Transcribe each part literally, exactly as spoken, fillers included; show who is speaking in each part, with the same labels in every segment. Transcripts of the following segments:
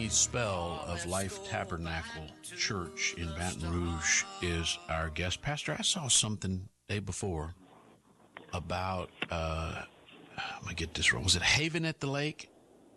Speaker 1: Tony Spell of Life Tabernacle Church in Baton Rouge is our guest. Pastor, I saw something day before about, uh, let me get this wrong. Was it Haven at the Lake?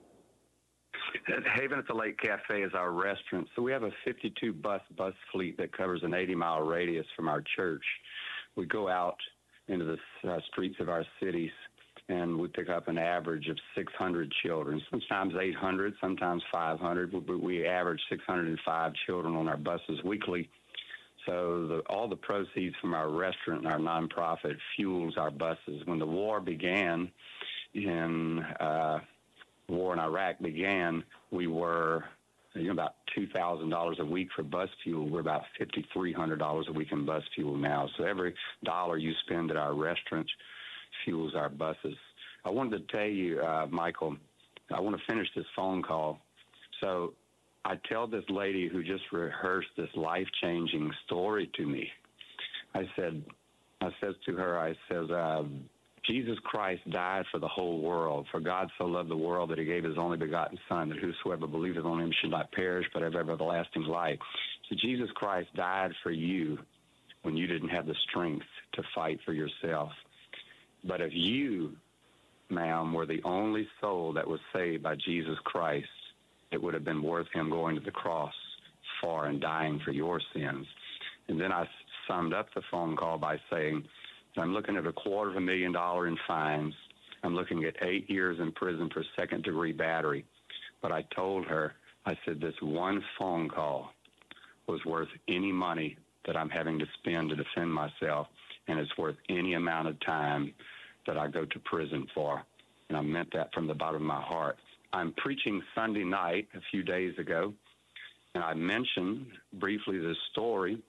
Speaker 2: Haven at the Lake Cafe is our restaurant. So we have a fifty-two bus bus fleet that covers an eighty mile radius from our church. We go out into the uh, streets of our cities, and we pick up an average of six hundred children, sometimes eight hundred, sometimes five hundred. We, we average six hundred five children on our buses weekly. So the, all the proceeds from our restaurant and our nonprofit fuels our buses. When the war began, in uh, war in Iraq began, we were you know, about two thousand dollars a week for bus fuel. We're about five thousand three hundred dollars a week in bus fuel now. So every dollar you spend at our restaurant fuels our buses. I wanted to tell you, uh, Michael, I want to finish this phone call. So I tell this lady who just rehearsed this life-changing story to me, I said, I says to her, I says, uh, Jesus Christ died for the whole world. For God so loved the world that he gave his only begotten Son, that whosoever believeth on him should not perish but have everlasting life. So Jesus Christ died for you when you didn't have the strength to fight for yourself. But if you, ma'am, were the only soul that was saved by Jesus Christ, it would have been worth him going to the cross for and dying for your sins. And then I summed up the phone call by saying, I'm looking at a quarter of a million dollars in fines. I'm looking at eight years in prison for second-degree battery. But I told her, I said, this one phone call was worth any money that I'm having to spend to defend myself, and it's worth any amount of time that I go to prison for. And I meant that from the bottom of my heart. I'm preaching Sunday night a few days ago, and I mentioned briefly this story,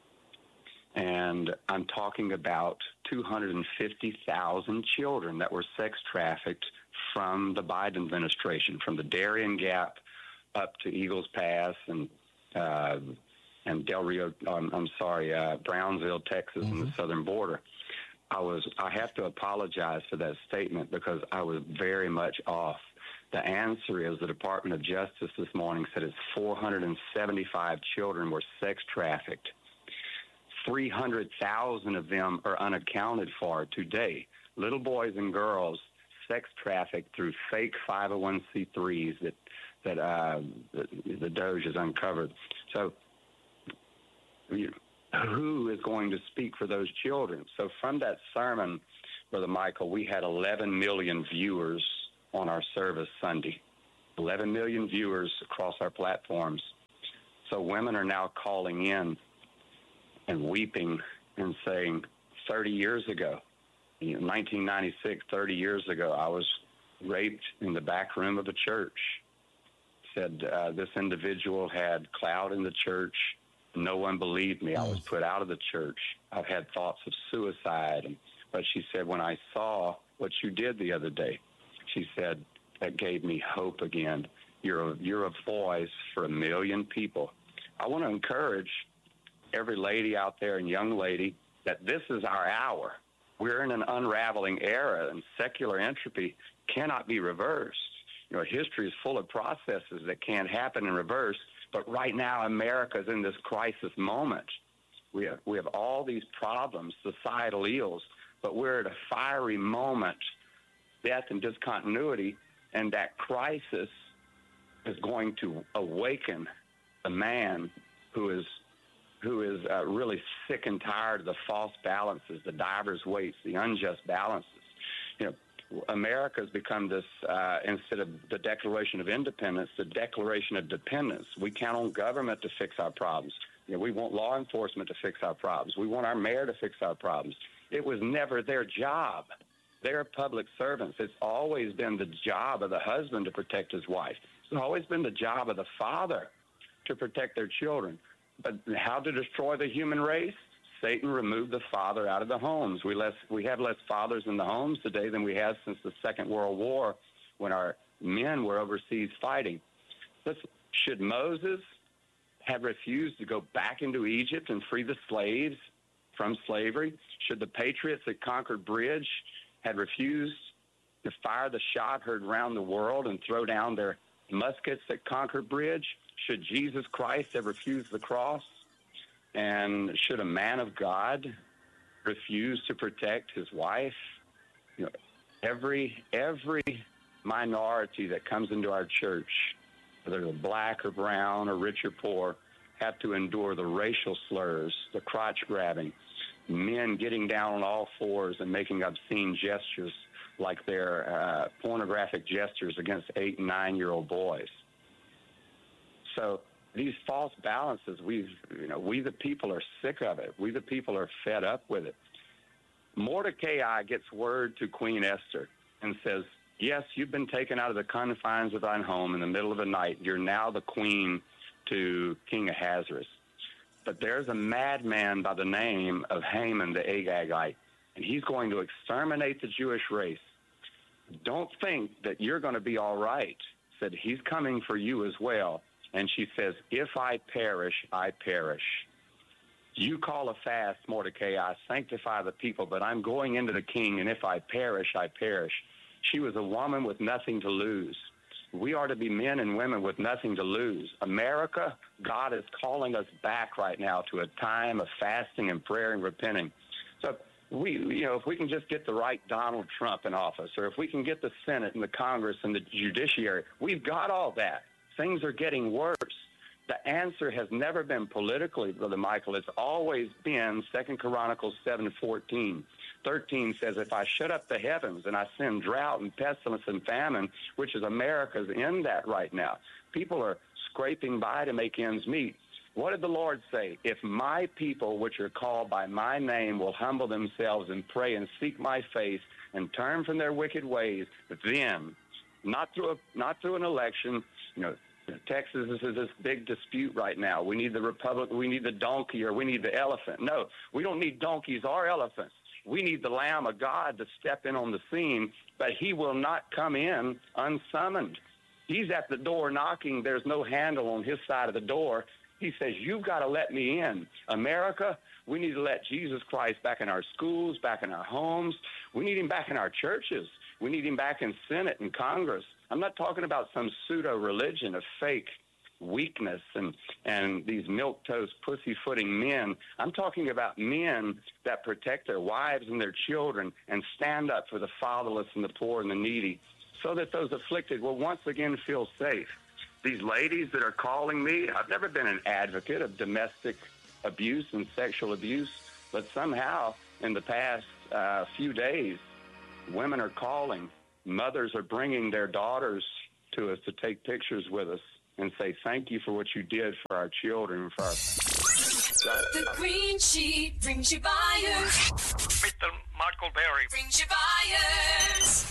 Speaker 2: and I'm talking about two hundred fifty thousand children that were sex trafficked from the Biden administration, from the Darien Gap up to Eagles Pass and uh, and Del Rio, um, I'm sorry, uh, Brownsville, Texas, mm-hmm. and the southern border. I was I have to apologize for that statement because I was very much off. The answer is the Department of Justice this morning said it's four hundred seventy-five children were sex trafficked. three hundred thousand of them are unaccounted for today. Little boys and girls sex trafficked through fake five oh one c threes that that uh, the, the Doge has uncovered. So you know, who is going to speak for those children? So from that sermon, Brother Michael, we had eleven million viewers on our service Sunday, eleven million viewers across our platforms. So women are now calling in and weeping and saying, thirty years ago, you know, nineteen ninety-six, thirty years ago, I was raped in the back room of a church. Said uh, this individual had clout in the church. No one believed me. I was put out of the church. I've had thoughts of suicide. And, but she said, when I saw what you did the other day, she said, that gave me hope again. You're a, you're a voice for a million people. I want to encourage every lady out there and young lady that this is our hour. We're in an unraveling era, and secular entropy cannot be reversed. You know, history is full of processes that can't happen in reverse, but right now America is in this crisis moment. We have, we have all these problems, societal ills, but we're at a fiery moment, death and discontinuity, and that crisis is going to awaken the man who is who is uh, really sick and tired of the false balances, the divers weights, the unjust balances. You know, America has become this, uh, instead of the Declaration of Independence, the Declaration of Dependence. We count on government to fix our problems. You know, we want law enforcement to fix our problems. We want our mayor to fix our problems. It was never their job. They're public servants. It's always been the job of the husband to protect his wife. It's always been the job of the father to protect their children. But how to destroy the human race? Satan removed the father out of the homes. We less we have less fathers in the homes today than we have since the Second World War, when our men were overseas fighting. Listen, should Moses have refused to go back into Egypt and free the slaves from slavery? Should the patriots at Concord Bridge have refused to fire the shot heard around the world and throw down their muskets at Concord Bridge? Should Jesus Christ have refused the cross? And should a man of God refuse to protect his wife? You know, every every minority that comes into our church, whether they're black or brown or rich or poor, have to endure the racial slurs, the crotch grabbing, men getting down on all fours and making obscene gestures like they're uh, pornographic gestures against eight and nine-year-old boys. So these false balances, we've, you know, we the people are sick of it. We the people are fed up with it. Mordecai gets word to Queen Esther and says, yes, you've been taken out of the confines of thine home in the middle of the night. You're now the queen to King Ahasuerus. But there's a madman by the name of Haman the Agagite, and he's going to exterminate the Jewish race. Don't think that you're going to be all right. Said, he's coming for you as well. And she says, if I perish, I perish. You call a fast, Mordecai, sanctify the people, but I'm going into the king, and if I perish, I perish. She was a woman with nothing to lose. We are to be men and women with nothing to lose. America, God is calling us back right now to a time of fasting and prayer and repenting. So we, you know, if we can just get the right Donald Trump in office, or if we can get the Senate and the Congress and the judiciary, we've got all that. Things are getting worse. The answer has never been politically, Brother Michael. It's always been Second Chronicles seven fourteen. thirteen says, if I shut up the heavens and I send drought and pestilence and famine, which is America's in that right now. People are scraping by to make ends meet. What did the Lord say? If my people, which are called by my name, will humble themselves and pray and seek my face and turn from their wicked ways, then, not through a, not through an election, you know, Texas is this big dispute right now. We need the Republic, we need the donkey, or we need the elephant. No, we don't need donkeys or elephants. We need the Lamb of God to step in on the scene, but he will not come in unsummoned. He's at the door knocking. There's no handle on his side of the door. He says, you've got to let me in. America, we need to let Jesus Christ back in our schools, back in our homes. We need him back in our churches. We need him back in Senate and Congress. I'm not talking about some pseudo-religion of fake weakness and, and these milquetoast, pussyfooting men. I'm talking about men that protect their wives and their children and stand up for the fatherless and the poor and the needy so that those afflicted will once again feel safe. These ladies that are calling me, I've never been an advocate of domestic abuse and sexual abuse, but somehow in the past uh, few days, women are calling. Mothers are bringing their daughters to us to take pictures with us and say, thank you for what you did for our children and for our...
Speaker 3: The Green Sheet brings you buyers.
Speaker 4: Mister Michael Berry
Speaker 3: brings you buyers.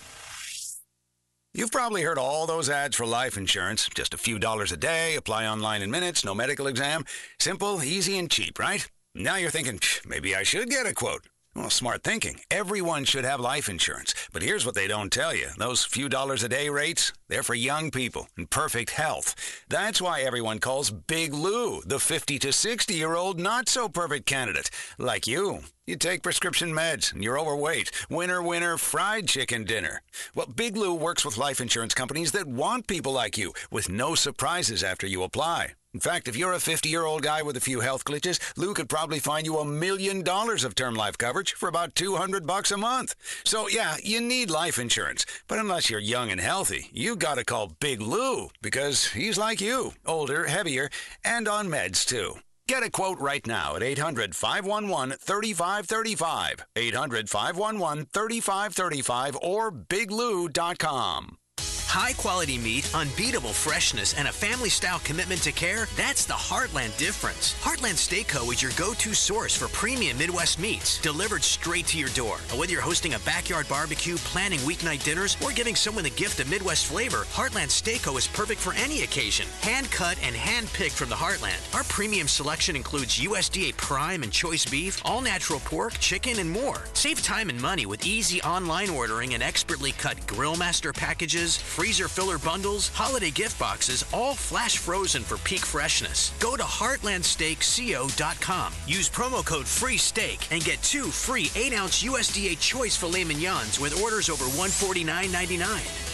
Speaker 5: You've probably heard all those ads for life insurance. Just a few dollars a day, apply online in minutes, no medical exam. Simple, easy, and cheap, right? Now you're thinking, maybe I should get a quote. Well, smart thinking. Everyone should have life insurance. But here's what they don't tell you. Those few dollars a day rates, they're for young people in perfect health. That's why everyone calls Big Lou the fifty to sixty-year-old not-so-perfect candidate. Like you. You take prescription meds, and you're overweight. Winner, winner, fried chicken dinner. Well, Big Lou works with life insurance companies that want people like you, with no surprises after you apply. In fact, if you're a fifty-year-old guy with a few health glitches, Lou could probably find you a million dollars of term life coverage for about two hundred bucks a month. So, yeah, you need life insurance. But unless you're young and healthy, you gotta call Big Lou, because he's like you, older, heavier, and on meds, too. Get a quote right now at eight hundred, five one one, three five three five, eight hundred, five one one, three five three five, or big lou dot com.
Speaker 6: High-quality meat, unbeatable freshness, and a family-style commitment to care, that's the Heartland difference. Heartland Steak Co. is your go-to source for premium Midwest meats, delivered straight to your door. And whether you're hosting a backyard barbecue, planning weeknight dinners, or giving someone the gift of Midwest flavor, Heartland Steak Co. is perfect for any occasion. Hand-cut and hand-picked from the Heartland. Our premium selection includes U S D A prime and choice beef, all-natural pork, chicken, and more. Save time and money with easy online ordering and expertly cut Grill Master packages, freezer filler bundles, holiday gift boxes, all flash frozen for peak freshness. Go to heartland steak co dot com. Use promo code FREESTEAK and get two free eight ounce U S D A choice filet mignons with orders over one forty-nine ninety-nine.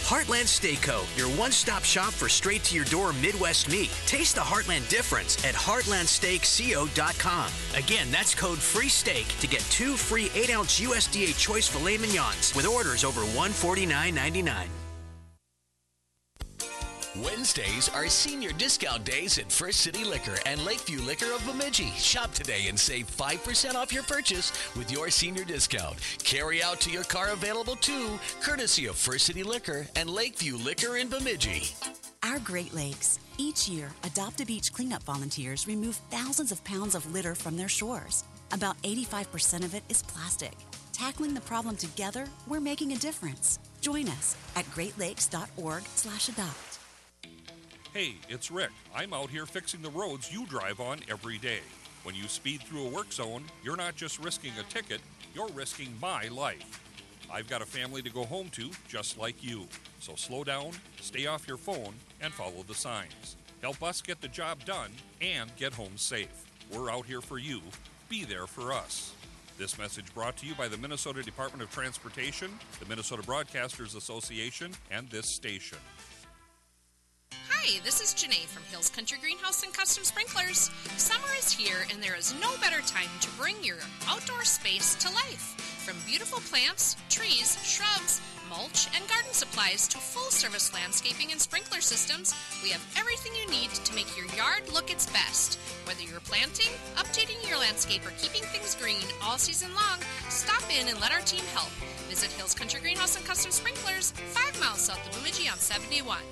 Speaker 6: Heartland Steak Co., your one-stop shop for straight-to-your-door Midwest meat. Taste the Heartland difference at heartland steak co dot com. Again, that's code FREESTEAK to get two free eight-ounce U S D A choice filet mignons with orders over one hundred forty-nine ninety-nine.
Speaker 7: Wednesdays are senior discount days at First City Liquor and Lakeview Liquor of Bemidji. Shop today and save five percent off your purchase with your senior discount. Carry out to your car available too, courtesy of First City Liquor and Lakeview Liquor in Bemidji.
Speaker 8: Our Great Lakes. Each year, Adopt-A-Beach cleanup volunteers remove thousands of pounds of litter from their shores. About eighty-five percent of it is plastic. Tackling the problem together, we're making a difference. Join us at great lakes dot org slash adopt.
Speaker 9: Hey, it's Rick. I'm out here fixing the roads you drive on every day. When you speed through a work zone, you're not just risking a ticket, you're risking my life. I've got a family to go home to, just like you. So slow down, stay off your phone, and follow the signs. Help us get the job done and get home safe. We're out here for you. Be there for us. This message brought to you by the Minnesota Department of Transportation, the Minnesota Broadcasters Association, and this station.
Speaker 10: Hi, this is Janae from Hills Country Greenhouse and Custom Sprinklers. Summer is here, and there is no better time to bring your outdoor space to life. From beautiful plants, trees, shrubs, mulch, and garden supplies to full-service landscaping and sprinkler systems, we have everything you need to make your yard look its best. Whether you're planting, updating your landscape, or keeping things green all season long, stop in and let our team help. Visit Hills Country Greenhouse and Custom Sprinklers, five miles south of Bemidji on seventy-one.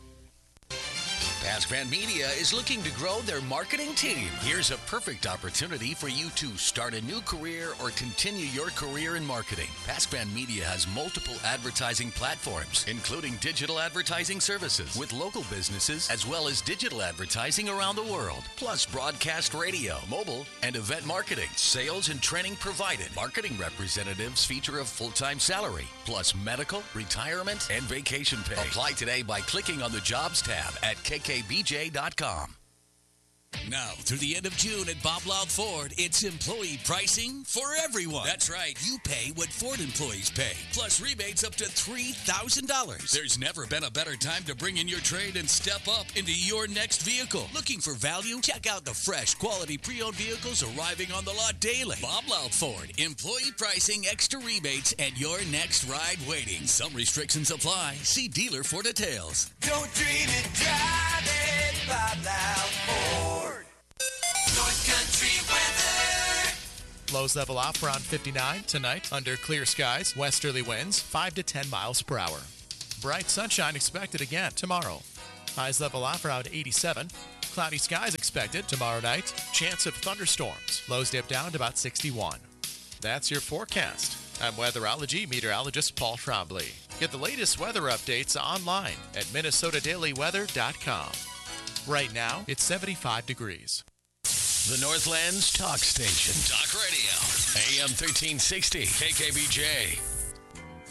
Speaker 7: Pascran Media is looking to grow their marketing team. Here's a perfect opportunity for you to start a new career or continue your career in marketing. Pascran Media has multiple advertising platforms, including digital advertising services with local businesses, as well as digital advertising around the world, plus broadcast radio, mobile, and event marketing. Sales and training provided. Marketing representatives feature a full-time salary, plus medical, retirement, and vacation pay. Apply today by clicking on the Jobs tab at K K B J dot com.
Speaker 11: Now, through the end of June at Bob Loud Ford, it's employee pricing for everyone. That's right. You pay what Ford employees pay, plus rebates up to three thousand dollars. There's never been a better time to bring in your trade and step up into your next vehicle. Looking for value? Check out the fresh, quality pre-owned vehicles arriving on the lot daily. Bob Loud Ford. Employee pricing, extra rebates, and your next ride waiting. Some restrictions apply. See dealer for details.
Speaker 12: Don't dream it, drive it, Bob Loud Ford. North Country weather.
Speaker 13: Lows level off around fifty-nine tonight under clear skies. Westerly winds five to ten miles per hour. Bright sunshine expected again tomorrow. Highs level off around eighty-seven. Cloudy skies expected tomorrow night. Chance of thunderstorms. Lows dip down to about sixty-one. That's your forecast. I'm weatherology meteorologist Paul Trombley. Get the latest weather updates online at minnesota daily weather dot com. Right now, it's seventy-five degrees.
Speaker 7: The Northland's talk station. Talk radio. A M thirteen sixty. K K B J.